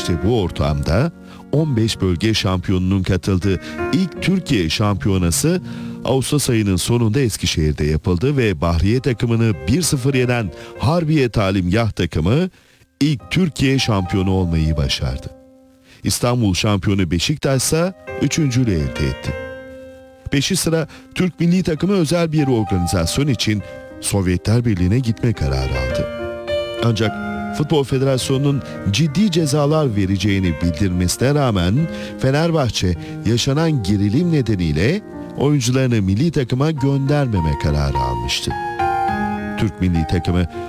İşte bu ortamda 15 bölge şampiyonunun katıldığı ilk Türkiye şampiyonası Ağustos ayının sonunda Eskişehir'de yapıldı ve Bahriye takımını 1-0 yenen Harbiye Talimgah takımı ilk Türkiye şampiyonu olmayı başardı. İstanbul şampiyonu Beşiktaş ise üçüncülüğü elde etti. Peşi sıra Türk milli takımı özel bir organizasyon için Sovyetler Birliği'ne gitme kararı aldı. Ancak Futbol Federasyonu'nun ciddi cezalar vereceğini bildirmesine rağmen Fenerbahçe yaşanan gerilim nedeniyle oyuncularını milli takıma göndermeme kararı almıştı. Türk milli takımı